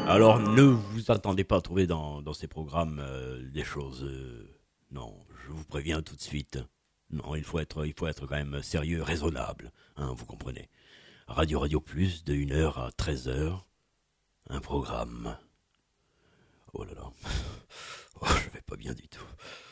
Alors ne vous attendez pas à trouver dans ces programmes des choses... non, je vous préviens tout de suite. Non, il faut être quand même sérieux, raisonnable, hein, vous comprenez. Radio Plus, de 1 heure à 13 heures, un programme. Oh là là, oh, je vais pas bien du tout.